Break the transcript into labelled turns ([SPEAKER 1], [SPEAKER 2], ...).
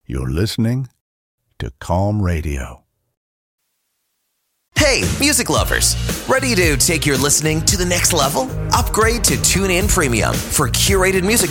[SPEAKER 1] You're listening to Calm Radio.
[SPEAKER 2] Hey, music lovers. Ready to take your listening to the next level? Upgrade to TuneIn Premium for curated music